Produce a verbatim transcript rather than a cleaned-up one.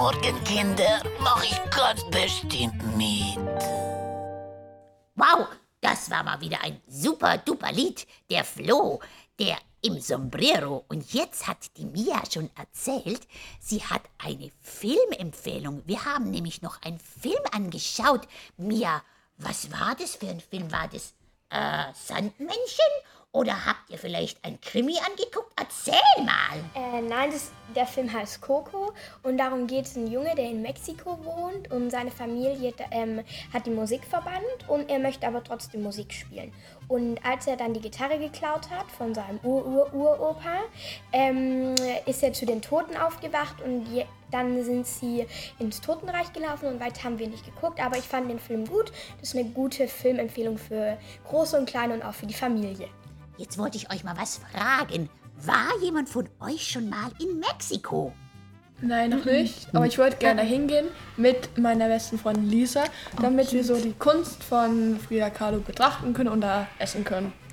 Morgen, Kinder. Mach ich ganz bestimmt mit. Wow, das war mal wieder ein super duper Lied. Der Flo, der im Sombrero. Und jetzt hat die Mia schon erzählt, sie hat eine Filmempfehlung. Wir haben nämlich noch einen Film angeschaut. Mia, was war das für ein Film? War das äh, Sandmännchen? Oder habt ihr vielleicht ein Krimi angeguckt? Erzähl mal! Äh, nein, das, der Film heißt Coco und darum geht es, ein Junge, der in Mexiko wohnt und seine Familie ähm, hat die Musik verbannt und er möchte aber trotzdem Musik spielen. Und als er dann die Gitarre geklaut hat von seinem Ur-Ur-Uropa, ähm, ist er zu den Toten aufgewacht und je, dann sind sie ins Totenreich gelaufen und weiter haben wir nicht geguckt, aber ich fand den Film gut. Das ist eine gute Filmempfehlung für Große und Kleine und auch für die Familie. Jetzt wollte ich euch mal was fragen. War jemand von euch schon mal in Mexiko? Nein, noch nicht. Aber ich wollte gerne hingehen mit meiner besten Freundin Lisa, damit wir so die Kunst von Frida Kahlo betrachten können und da essen können.